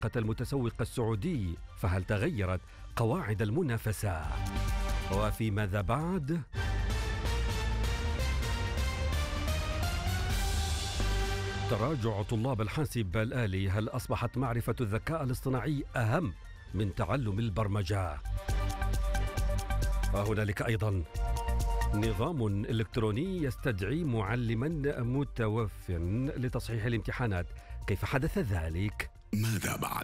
المتسوق السعودي، فهل تغيرت قواعد المنافسة؟ وفي ماذا بعد؟ تراجع طلاب الحاسب الآلي، هل أصبحت معرفة الذكاء الاصطناعي أهم من تعلم البرمجة؟ وهنالك أيضا نظام إلكتروني يستدعي معلما متوفٍ لتصحيح الامتحانات، كيف حدث ذلك؟ ماذا بعد؟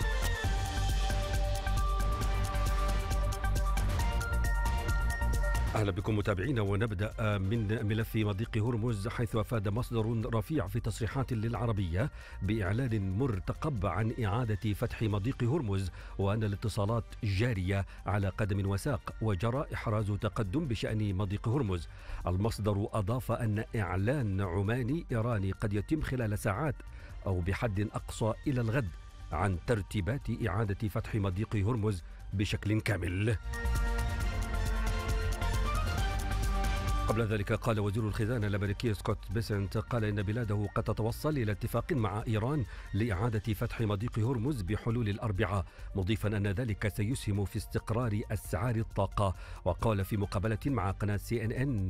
أهلا بكم متابعينا، ونبدأ من ملف مضيق هرمز، حيث أفاد مصدر رفيع في تصريحات للعربية بإعلان مرتقب عن إعادة فتح مضيق هرمز، وأن الاتصالات جارية على قدم وساق، وجرى إحراز تقدم بشأن مضيق هرمز. المصدر أضاف أن إعلان عماني إيراني قد يتم خلال ساعات أو بحد أقصى إلى الغد عن ترتيبات إعادة فتح مضيق هرمز بشكل كامل. قبل ذلك قال وزير الخزانة الأمريكي سكوت بيسنت قال إن بلاده قد تتوصل إلى اتفاق مع إيران لإعادة فتح مضيق هرمز بحلول الأربعاء، مضيفا أن ذلك سيسهم في استقرار أسعار الطاقة. وقال في مقابلة مع قناة CNN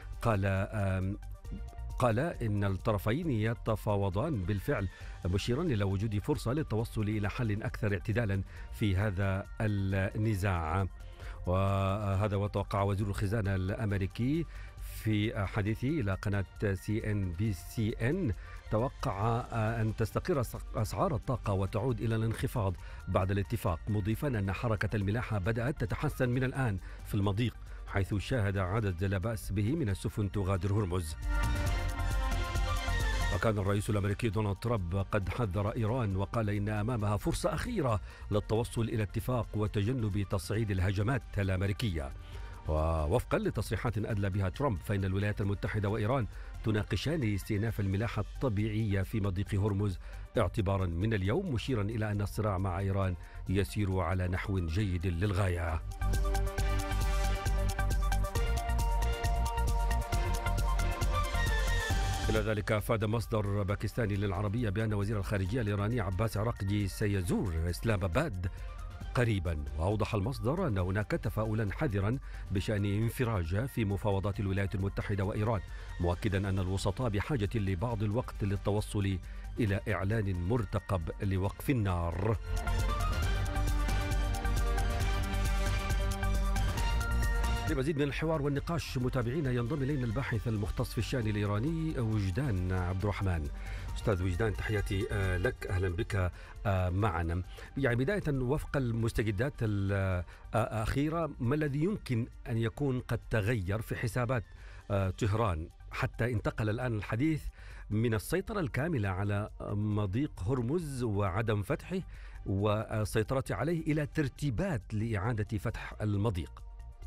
قال إن الطرفين يتفاوضان بالفعل، مشيرا إلى وجود فرصة للتوصل إلى حل أكثر اعتدالا في هذا النزاع. وهذا وتوقع وزير الخزانة الأمريكي في حديثه إلى قناة CNBC توقع أن تستقر أسعار الطاقة وتعود إلى الانخفاض بعد الاتفاق، مضيفا أن حركة الملاحة بدأت تتحسن من الآن في المضيق، حيث شاهد عدد لا بأس به من السفن تغادر هرمز. وكان الرئيس الأمريكي دونالد ترامب قد حذر إيران وقال إن أمامها فرصة أخيرة للتوصل إلى اتفاق وتجنب تصعيد الهجمات الأمريكية. ووفقا لتصريحات أدلى بها ترامب، فإن الولايات المتحدة وإيران تناقشان استئناف الملاحة الطبيعية في مضيق هرمز اعتبارا من اليوم، مشيرا إلى أن الصراع مع إيران يسير على نحو جيد للغاية. إلى ذلك أفاد مصدر باكستاني للعربية بأن وزير الخارجية الإيراني عباس عراقجي سيزور إسلام آباد قريبا. وأوضح المصدر أن هناك تفاؤلا حذرا بشأن انفراج في مفاوضات الولايات المتحدة وإيران، مؤكدا أن الوسطاء بحاجة لبعض الوقت للتوصل إلى إعلان مرتقب لوقف النار. لمزيد من الحوار والنقاش متابعينا ينضم إلينا الباحث المختص في الشأن الإيراني وجدان عبد الرحمن. أستاذ وجدان، تحياتي لك، أهلا بك معنا. يعني بداية، وفق المستجدات الأخيرة، ما الذي يمكن أن يكون قد تغير في حسابات طهران حتى انتقل الآن الحديث من السيطرة الكاملة على مضيق هرمز وعدم فتحه والسيطرة عليه إلى ترتيبات لإعادة فتح المضيق؟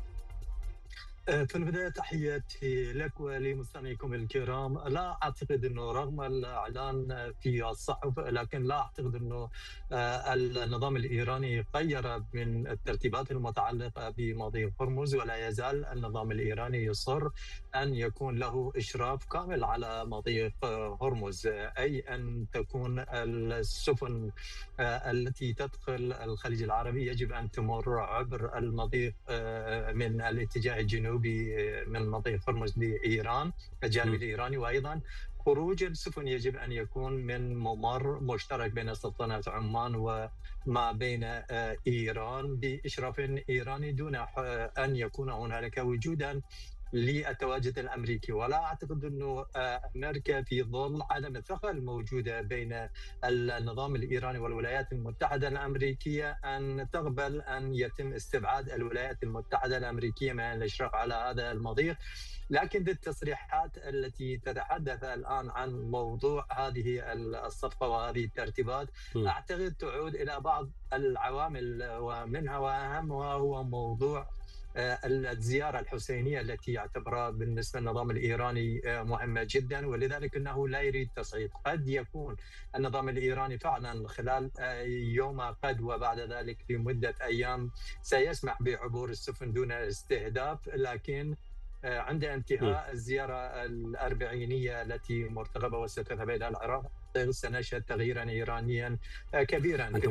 في البداية تحياتي لك ولمستمعيكم الكرام. لا أعتقد أنه رغم الإعلان في الصحف، لكن لا أعتقد أنه النظام الإيراني غير من الترتيبات المتعلقة بمضيق هرمز، ولا يزال النظام الإيراني يصر أن يكون له إشراف كامل على مضيق هرمز، أي أن تكون السفن التي تدخل الخليج العربي يجب أن تمر عبر المضيق من الاتجاه الجنوبي من مضيق هرمز لإيران الجانب الإيراني، وأيضا خروج السفن يجب أن يكون من ممر مشترك بين سلطنة عمان وما بين إيران بإشراف إيراني، دون أن يكون هنالك وجودا للتواجد الأمريكي. ولا أعتقد أنه أمريكا في ظل عدم الثقة الموجودة بين النظام الإيراني والولايات المتحدة الأمريكية أن تقبل أن يتم استبعاد الولايات المتحدة الأمريكية من الإشراف على هذا المضيق. لكن التصريحات التي تتحدث الآن عن موضوع هذه الصفقة وهذه الترتيبات أعتقد تعود إلى بعض العوامل، ومنها وأهمها هو موضوع الزيارة الحسينية التي يعتبرها بالنسبة للنظام الإيراني مهمة جدا، ولذلك أنه لا يريد تصعيد. قد يكون النظام الإيراني فعلا خلال يوم قد وبعد ذلك لمدة أيام سيسمح بعبور السفن دون استهداف، لكن عند انتهاء الزيارة الأربعينية التي مرتقبة وستذهب إلى العراق سنشهد تغييرا إيرانيا كبيرا.